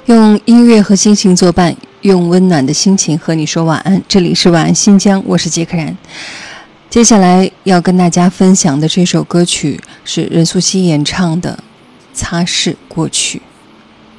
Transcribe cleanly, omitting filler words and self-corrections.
用音乐和心情作伴，用温暖的心情和你说晚安。这里是晚安新疆，我是杰克然。接下来要跟大家分享的这首歌曲是任素汐演唱的《擦拭过去》。